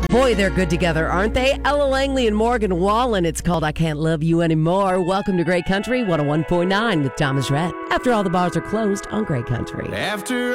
Boy, they're good together, aren't they? Ella Langley and Morgan Wallen. It's called I Can't Love You Anymore. Welcome to Great Country 101.9 with Thomas Rhett. After all the bars are closed on Great Country. After